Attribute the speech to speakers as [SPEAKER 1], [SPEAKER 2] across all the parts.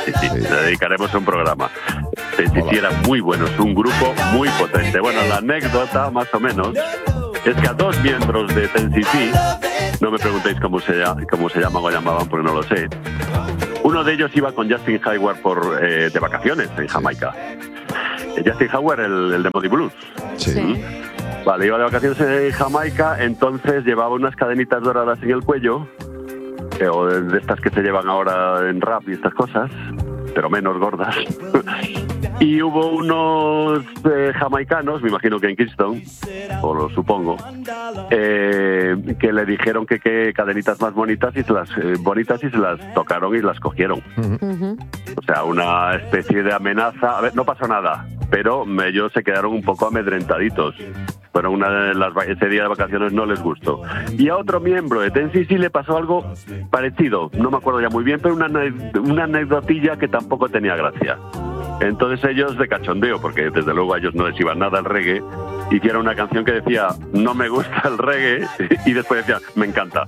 [SPEAKER 1] Sí, le dedicaremos un programa. Tennessee era muy bueno, es un grupo muy potente. Bueno, la anécdota, más o menos, es que a dos miembros de Tennessee, no me preguntéis cómo se llaman o llamaban porque no lo sé, uno de ellos iba con Justin Hayward de vacaciones en Jamaica. Justin Hayward, el de Moody Blues.
[SPEAKER 2] Sí.
[SPEAKER 1] Vale, iba de vacaciones en Jamaica, entonces llevaba unas cadenitas doradas en el cuello, o de estas que se llevan ahora en rap y estas cosas, pero menos gordas. Y hubo unos jamaicanos, me imagino que en Kingston, o lo supongo, que le dijeron que qué cadenitas más bonitas y se las tocaron y las cogieron.
[SPEAKER 2] Uh-huh.
[SPEAKER 1] O sea, una especie de amenaza. A ver, no pasó nada, pero ellos se quedaron un poco amedrentaditos. Bueno, ese día de vacaciones no les gustó. Y a otro miembro de Tennessee sí le pasó algo parecido. No me acuerdo ya muy bien, pero una anécdotilla que tampoco tenía gracia. Entonces ellos, de cachondeo, porque desde luego a ellos no les iba nada el reggae, hicieron una canción que decía, no me gusta el reggae, y después decía, me encanta.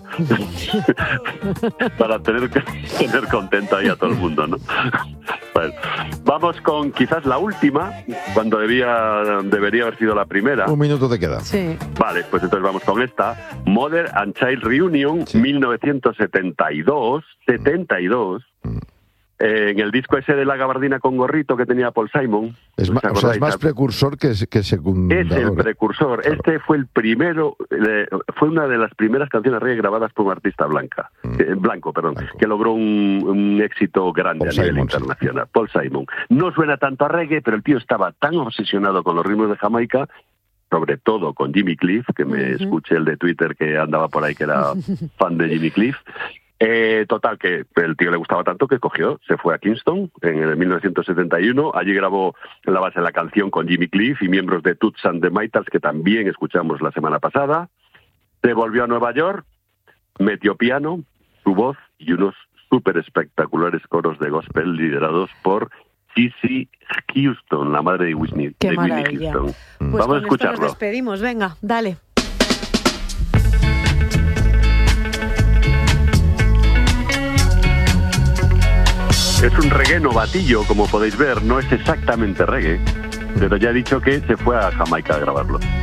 [SPEAKER 1] Para tener contento ahí a todo el mundo, ¿no? Bueno, vamos con quizás la última, cuando debería haber sido la primera.
[SPEAKER 3] Un minuto te queda.
[SPEAKER 2] Sí.
[SPEAKER 1] Vale, pues entonces vamos con esta. Mother and Child Reunion, sí. 1972. En el disco ese de la gabardina con gorrito que tenía Paul Simon.
[SPEAKER 3] Es más precursor que secundador.
[SPEAKER 1] Es el precursor. Claro. Este fue el primero, fue una de las primeras canciones reggae grabadas por un artista blanco, que logró un éxito grande a nivel internacional. Sí. Paul Simon. No suena tanto a reggae, pero el tío estaba tan obsesionado con los ritmos de Jamaica, sobre todo con Jimmy Cliff, que me escuché el de Twitter que andaba por ahí que era fan de Jimmy Cliff. Total, que el tío le gustaba tanto que se fue a Kingston en el 1971, allí grabó la base de la canción con Jimmy Cliff y miembros de Toots and the Maytals, que también escuchamos la semana pasada. Se volvió a Nueva York, metió piano, su voz y unos súper espectaculares coros de gospel liderados por Cissy Houston, la madre de Whitney Houston.
[SPEAKER 2] Pues
[SPEAKER 1] vamos a escucharlo.
[SPEAKER 2] Nos despedimos, venga, dale.
[SPEAKER 1] Es un reggae novatillo, como podéis ver, no es exactamente reggae, pero ya he dicho que se fue a Jamaica a grabarlo.